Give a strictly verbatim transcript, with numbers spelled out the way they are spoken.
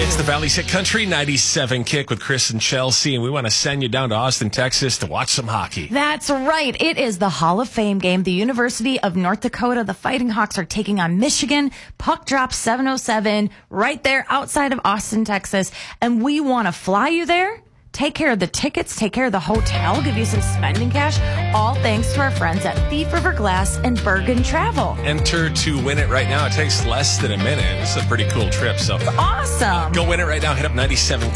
It's the Valley's Hit Country ninety-seven Kick with Chris and Chelsea, and we want to send you down to Austin, Texas to watch some hockey. That's right. It is the Hall of Fame game. The University of North Dakota, the Fighting Hawks, are taking on Michigan. Puck drop seven oh seven right there outside of Austin, Texas. And we want to fly you there, take care of the tickets, take care of the hotel, give you some spending cash, all thanks to our friends at Thief River Glass and Bergen Travel. Enter to win it right now. It takes less than a minute. It's a pretty cool trip. So Awesome. Go win it right now. Hit up ninety-seven